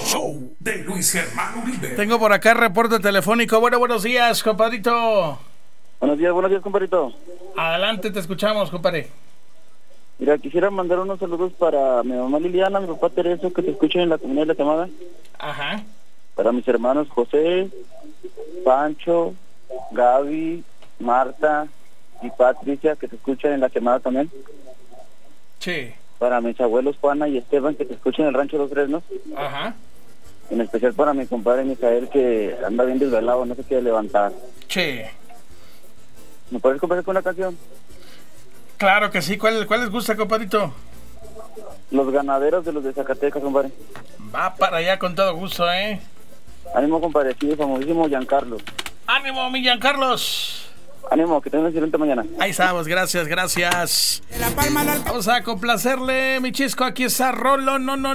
show de Luis Germán Uribe. Tengo por acá reporte telefónico. Buenos días, compadrito. Buenos días, compadrito. Adelante, te escuchamos, compadre. Mira, quisiera mandar unos saludos para mi mamá Liliana, mi papá Tereso, que te escuchan en la comunidad de La Quemada. Ajá. Para mis hermanos José, Pancho, Gaby, Marta y Patricia, que te escuchan en La Quemada también. Sí. Para mis abuelos Juana y Esteban, que te escuchan en el Rancho Los Fresnos. Ajá. En especial para mi compadre Misael, que anda bien desvelado, no se quiere levantar. Sí. ¿Me puedes complacer con una canción? Claro que sí. ¿Cuál les gusta, compadrito? Los Ganaderos de los de Zacatecas, compadre. Va para allá con todo gusto, ¿eh? Ánimo, compadre, sí, famosísimo Giancarlo. ¡Ánimo, mi Giancarlos! Ánimo, que tengas una excelente mañana. Ahí estamos, gracias. Vamos a complacerle, mi chisco, aquí está Rolo, no